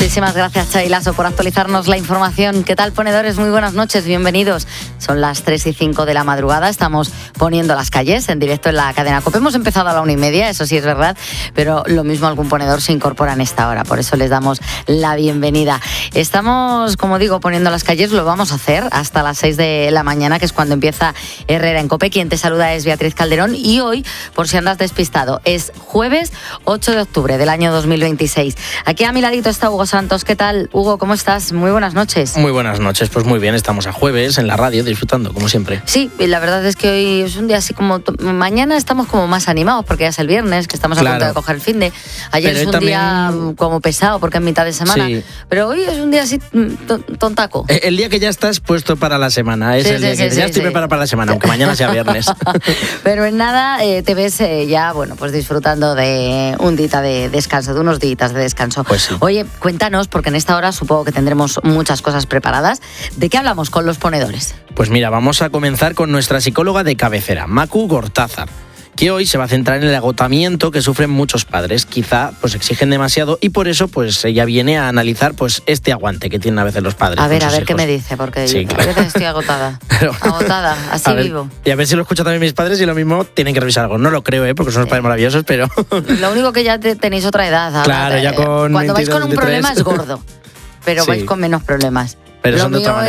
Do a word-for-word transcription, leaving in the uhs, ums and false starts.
Muchísimas gracias, Xavi Lasso, por actualizarnos la información. ¿Qué tal, ponedores? Muy buenas noches, bienvenidos. Son las tres y cinco de la madrugada, estamos poniendo las calles en directo en la cadena COPE. Hemos empezado a la una y media, eso sí es verdad, pero lo mismo algún ponedor se incorpora en esta hora, por eso les damos la bienvenida. Estamos, como digo, poniendo las calles, lo vamos a hacer hasta las seis de la mañana, que es cuando empieza Herrera en COPE. Quien te saluda es Beatriz Calderón y hoy, por si andas despistado, es jueves ocho de octubre del año dos mil veintiséis. Aquí a mi ladito está Hugo Santos. ¿Qué tal, Hugo? ¿Cómo estás? Muy buenas noches. Muy buenas noches, pues muy bien, estamos a jueves en la radio disfrutando, como siempre. Sí, y la verdad es que hoy es un día así como... Mañana estamos como más animados porque ya es el viernes, que estamos a Claro. punto de coger el finde. Ayer Pero es un también... día como pesado porque es mitad de semana. Sí. Pero hoy es un día así tontaco. El día que ya estás puesto para la semana, es Sí, el día sí, que sí, ya sí, estoy sí. preparado para la semana, aunque mañana sea viernes. Pero en nada eh, te ves eh, ya, bueno, pues disfrutando de un día de descanso, de unos días de descanso. Pues sí. Oye, cuéntanos, porque en esta hora supongo que tendremos muchas cosas preparadas. ¿De qué hablamos con los ponedores? Pues mira, vamos a comenzar con nuestra psicóloga de cabecera, Macu Gortázar, que hoy se va a centrar en el agotamiento que sufren muchos padres. Quizá pues exigen demasiado y por eso pues ella viene a analizar pues este aguante que tienen a veces los padres. A ver, con a sus ver qué hijos. me dice, porque Sí, yo claro. a veces estoy agotada. Pero- Agotada, así A ver, vivo. y a ver si lo escuchan también mis padres y lo mismo tienen que revisar algo. No lo creo, ¿eh? Porque son unos padres maravillosos, pero... Lo único que ya te- tenéis otra edad. ahora, Claro, ya eh, con Cuando vais con un veintidós, problema es veintitrés. gordo, pero Sí. vais con menos problemas. Pero Lo son de otra mío